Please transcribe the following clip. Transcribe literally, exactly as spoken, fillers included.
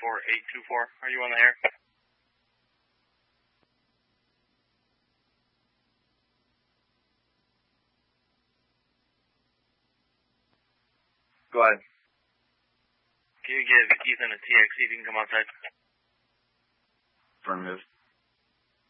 four eight two four. Are you on the air? Go ahead. Can you give Ethan a T X, see if he can come outside? Affirmative.